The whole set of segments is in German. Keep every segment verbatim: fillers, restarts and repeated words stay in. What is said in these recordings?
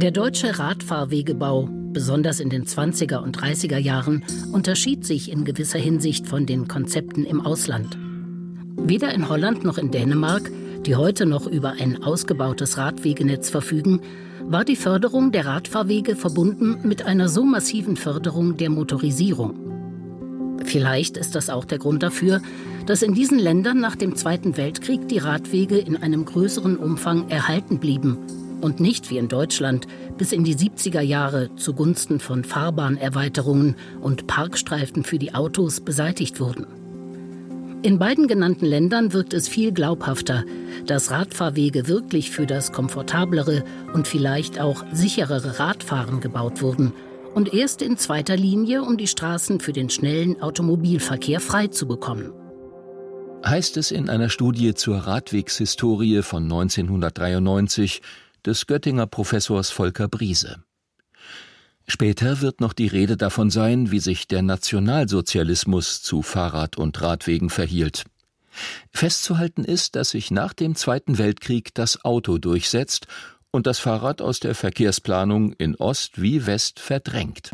Der deutsche Radfahrwegebau, besonders in den zwanziger und dreißiger Jahren, unterschied sich in gewisser Hinsicht von den Konzepten im Ausland. Weder in Holland noch in Dänemark, die heute noch über ein ausgebautes Radwegenetz verfügen, war die Förderung der Radfahrwege verbunden mit einer so massiven Förderung der Motorisierung. Vielleicht ist das auch der Grund dafür, dass in diesen Ländern nach dem Zweiten Weltkrieg die Radwege in einem größeren Umfang erhalten blieben und nicht wie in Deutschland bis in die siebziger Jahre zugunsten von Fahrbahnerweiterungen und Parkstreifen für die Autos beseitigt wurden. In beiden genannten Ländern wirkt es viel glaubhafter, dass Radfahrwege wirklich für das komfortablere und vielleicht auch sicherere Radfahren gebaut wurden und erst in zweiter Linie, um die Straßen für den schnellen Automobilverkehr frei zu bekommen. Heißt es in einer Studie zur Radwegshistorie von neunzehnhundertdreiundneunzig des Göttinger Professors Volker Briese. Später wird noch die Rede davon sein, wie sich der Nationalsozialismus zu Fahrrad- und Radwegen verhielt. Festzuhalten ist, dass sich nach dem Zweiten Weltkrieg das Auto durchsetzt und das Fahrrad aus der Verkehrsplanung in Ost wie West verdrängt.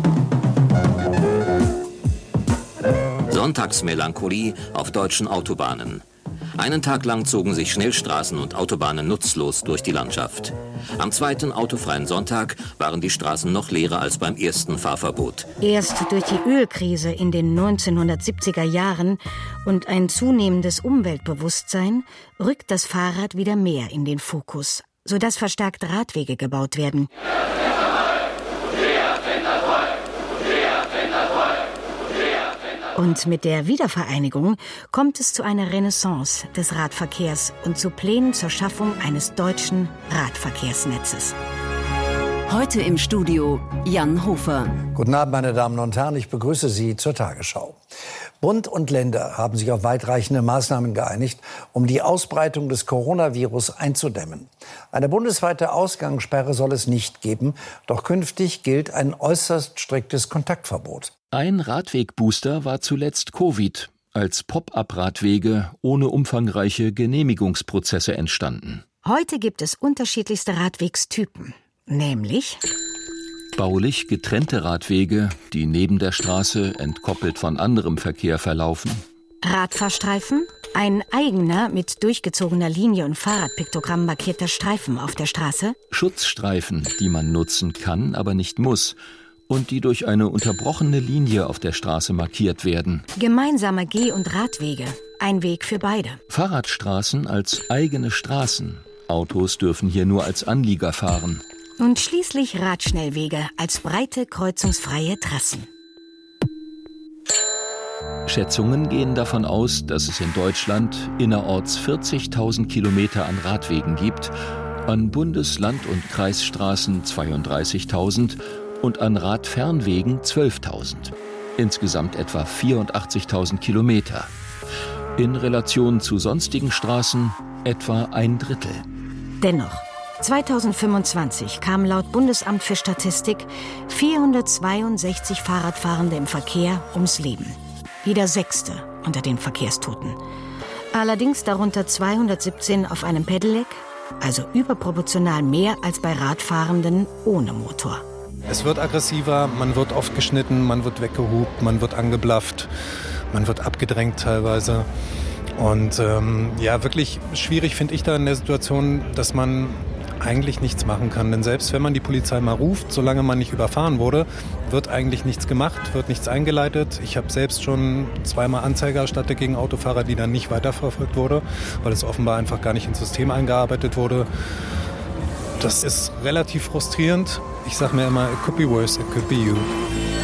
Sonntagsmelancholie auf deutschen Autobahnen. Einen Tag lang zogen sich Schnellstraßen und Autobahnen nutzlos durch die Landschaft. Am zweiten autofreien Sonntag waren die Straßen noch leerer als beim ersten Fahrverbot. Erst durch die Ölkrise in den neunzehnhundertsiebziger Jahren und ein zunehmendes Umweltbewusstsein rückt das Fahrrad wieder mehr in den Fokus, sodass verstärkt Radwege gebaut werden. Und mit der Wiedervereinigung kommt es zu einer Renaissance des Radverkehrs und zu Plänen zur Schaffung eines deutschen Radverkehrsnetzes. Heute im Studio Jan Hofer. Guten Abend, meine Damen und Herren, ich begrüße Sie zur Tagesschau. Bund und Länder haben sich auf weitreichende Maßnahmen geeinigt, um die Ausbreitung des Coronavirus einzudämmen. Eine bundesweite Ausgangssperre soll es nicht geben, doch künftig gilt ein äußerst striktes Kontaktverbot. Ein Radwegbooster war zuletzt Covid, als Pop-up-Radwege ohne umfangreiche Genehmigungsprozesse entstanden. Heute gibt es unterschiedlichste Radwegstypen, nämlich baulich getrennte Radwege, die neben der Straße entkoppelt von anderem Verkehr verlaufen. Radfahrstreifen, ein eigener mit durchgezogener Linie und Fahrradpiktogramm markierter Streifen auf der Straße. Schutzstreifen, die man nutzen kann, aber nicht muss. Und die durch eine unterbrochene Linie auf der Straße markiert werden. Gemeinsame Geh- und Radwege, ein Weg für beide. Fahrradstraßen als eigene Straßen. Autos dürfen hier nur als Anlieger fahren. Und schließlich Radschnellwege als breite, kreuzungsfreie Trassen. Schätzungen gehen davon aus, dass es in Deutschland innerorts vierzigtausend Kilometer an Radwegen gibt, an Bundes-, Land- und Kreisstraßen zweiunddreißigtausend und an Radfernwegen zwölftausend. Insgesamt etwa vierundachtzigtausend Kilometer. In Relation zu sonstigen Straßen etwa ein Drittel. Dennoch, zweitausendfünfundzwanzig kamen laut Bundesamt für Statistik vierhundertzweiundsechzig Fahrradfahrende im Verkehr ums Leben. Jeder Sechste unter den Verkehrstoten. Allerdings darunter zweihundertsiebzehn auf einem Pedelec, also überproportional mehr als bei Radfahrenden ohne Motor. Es wird aggressiver, man wird oft geschnitten, man wird weggehupt, man wird angeblafft, man wird abgedrängt teilweise. Und ähm, ja, wirklich schwierig finde ich da in der Situation, dass man eigentlich nichts machen kann. Denn selbst wenn man die Polizei mal ruft, solange man nicht überfahren wurde, wird eigentlich nichts gemacht, wird nichts eingeleitet. Ich habe selbst schon zweimal Anzeige erstattet gegen Autofahrer, die dann nicht weiterverfolgt wurde, weil es offenbar einfach gar nicht ins System eingearbeitet wurde. Das ist relativ frustrierend. Ich sage mir immer, it could be worse, it could be you.